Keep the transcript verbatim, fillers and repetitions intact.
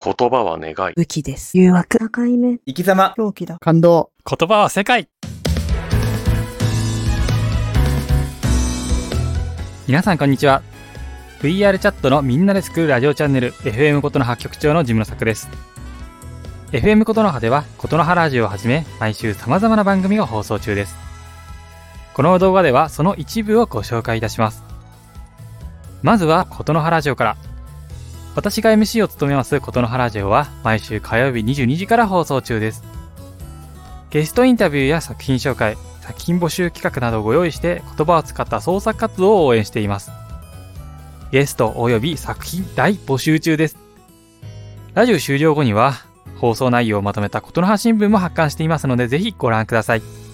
言葉は願い。 武器です。誘惑。赤い目。 生き様。 狂気だ。 感動。 言葉は世界。皆さんこんにちは。 ブイアール チャットのみんなで作るラジオチャンネル エフエム ことの葉局長のジムの作です。 エフエム ことの葉ではことの葉ラジオをはじめ毎週様々な番組が放送中です。この動画ではその一部をご紹介いたします。まずはことの葉ラジオから。私が エムシー を務めますことの葉ラジオは毎週火曜日にじゅうにじから放送中です。ゲストインタビューや作品紹介、作品募集企画などをご用意して言葉を使った創作活動を応援しています。ゲストおよび作品大募集中です。ラジオ終了後には放送内容をまとめたことの葉新聞も発刊していますのでぜひご覧ください。